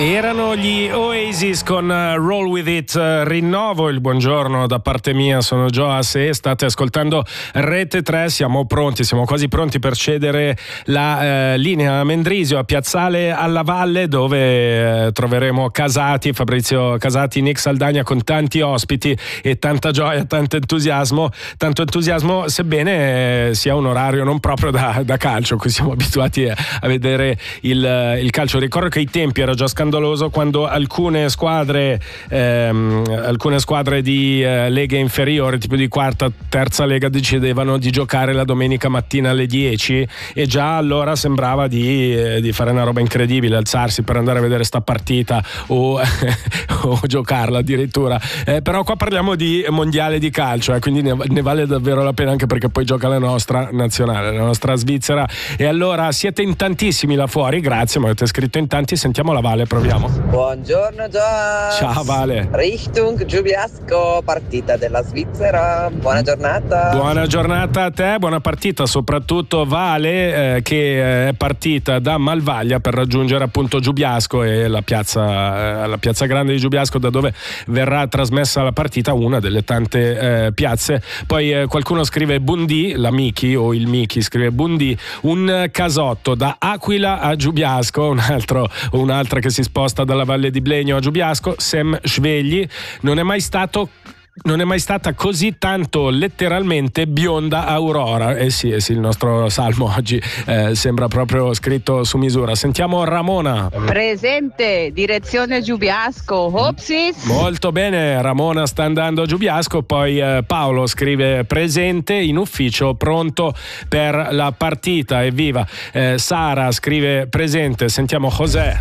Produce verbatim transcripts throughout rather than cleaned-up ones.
Erano gli Oasis con Roll With It. Rinnovo il buongiorno da parte mia, sono Joas e state ascoltando Rete tre. Siamo pronti, siamo quasi pronti per cedere la eh, linea a Mendrisio, a Piazzale alla Valle, dove eh, troveremo Casati, Fabrizio Casati, Nick Saldagna, con tanti ospiti e tanta gioia, tanto entusiasmo, tanto entusiasmo sebbene eh, sia un orario non proprio da, da calcio, qui siamo abituati a, a vedere il, il calcio. Ricordo che ai tempi era già scandaloso quando alcune squadre ehm, alcune squadre di eh, leghe inferiori, tipo di quarta, terza lega, decidevano di giocare la domenica mattina alle dieci e già allora sembrava di, eh, di fare una roba incredibile, alzarsi per andare a vedere sta partita o, o giocarla addirittura, eh, però qua parliamo di mondiale di calcio, eh, quindi ne, ne vale davvero la pena, anche perché poi gioca la nostra nazionale, la nostra Svizzera. E allora siete in tantissimi là fuori, grazie, mi avete scritto in tanti. Sentiamo la Vale, proviamo. Buongiorno Joas. Ciao Vale. Richtung Giubiasco, partita della Svizzera. Buona giornata. Buona giornata a te, buona partita soprattutto Vale, eh, che è partita da Malvaglia per raggiungere appunto Giubiasco e la piazza, eh, la piazza grande di Giubiasco, da dove verrà trasmessa la partita, una delle tante eh, piazze. Poi eh, qualcuno scrive Bundi, la Miki o il Miki scrive Bundi, un casotto da Aquila a Giubiasco, un altro, un'altra che si sposta dalla Valle di Blegno a Giubiasco. Sem Svegli, non è mai stato non è mai stata così tanto letteralmente bionda Aurora. Eh sì, eh sì, il nostro salmo oggi eh, sembra proprio scritto su misura. Sentiamo Ramona. Presente, direzione Giubiasco. Opsis. Molto bene, Ramona sta andando a Giubiasco. Poi eh, Paolo scrive presente in ufficio, pronto per la partita. Evviva. eh, Sara scrive presente. Sentiamo José.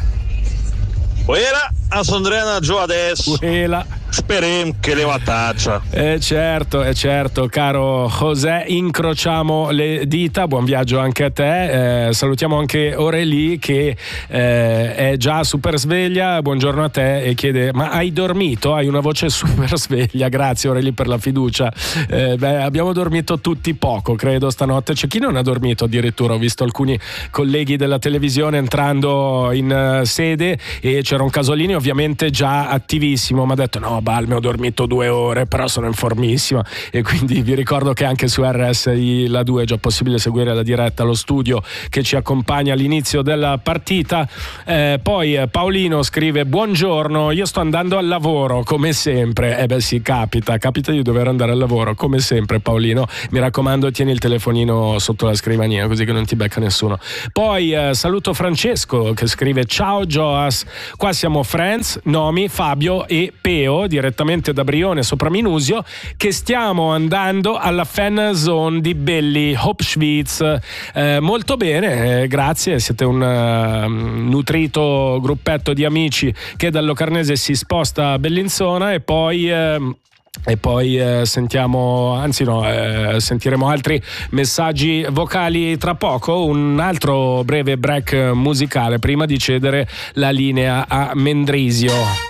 Buona, a Sondriana giù adesso. Buona. Speriamo che le taccia. Eh certo, è certo, caro José, incrociamo le dita. Buon viaggio anche a te. Eh, salutiamo anche Aurélie che eh, è già super sveglia. Buongiorno a te e chiede: ma hai dormito? Hai una voce super sveglia. Grazie Aurélie per la fiducia. Eh, beh, abbiamo dormito tutti poco, credo, stanotte. C'è chi non ha dormito addirittura. Ho visto alcuni colleghi della televisione entrando in uh, sede e c'era un Casolini ovviamente già attivissimo. Mi ha detto: no Balme, ho dormito due ore, però sono in formissima. E quindi vi ricordo che anche su R S I La due è già possibile seguire la diretta allo studio che ci accompagna all'inizio della partita. Eh, poi Paolino scrive: buongiorno, io sto andando al lavoro come sempre. Eh beh sì, capita, capita di dover andare al lavoro come sempre, Paolino. Mi raccomando, tieni il telefonino sotto la scrivania così che non ti becca nessuno. Poi eh, saluto Francesco che scrive: ciao Joas, qua siamo Friends, Nomi, Fabio e Peo, direttamente da Brione sopra Minusio, che stiamo andando alla fan zone di Belli Hopschwitz. Eh, molto bene, eh, grazie, siete un uh, nutrito gruppetto di amici che dal Locarnese si sposta a Bellinzona. E poi uh, E poi eh, sentiamo, anzi no, eh, sentiremo altri messaggi vocali tra poco. Un altro breve break musicale prima di cedere la linea a Mendrisio.